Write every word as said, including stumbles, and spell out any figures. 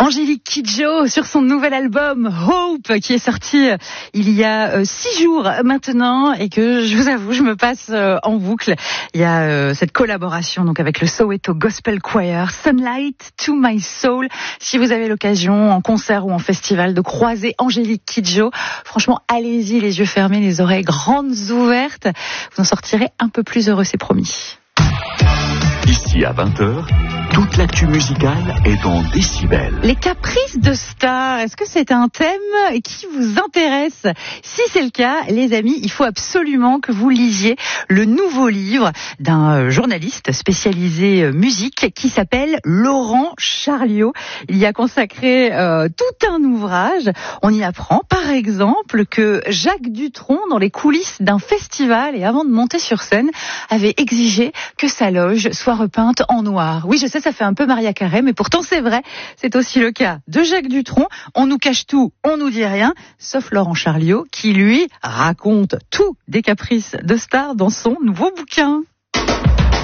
Angélique Kidjo sur son nouvel album Hope qui est sorti il y a euh, six jours maintenant et que je vous avoue je me passe euh, en boucle. Il y a euh, cette collaboration donc avec le Soweto Gospel Choir, Sunlight to My Soul. Si vous avez l'occasion en concert ou en festival de croiser Angélique Kidjo, franchement allez-y les yeux fermés, les oreilles grandes ouvertes. Vous en sortirez un peu plus heureux, c'est promis. Ici à vingt heures, toute l'actu musicale est en décibels. Les caprices de stars, est-ce que c'est un thème qui vous intéresse? Si c'est le cas, les amis, il faut absolument que vous lisiez le nouveau livre d'un journaliste spécialisé musique qui s'appelle Laurent Charliot. Il y a consacré euh, tout un ouvrage. On y apprend par exemple que Jacques Dutronc, dans les coulisses d'un festival et avant de monter sur scène, avait exigé que sa loge soit repeinte en noir. Oui, je sais, ça fait un peu Maria Carré, mais pourtant c'est vrai. C'est aussi le cas de Jacques Dutronc. On nous cache tout, on nous dit rien, sauf Laurent Charliot qui, lui, raconte tout des caprices de stars dans son nouveau bouquin.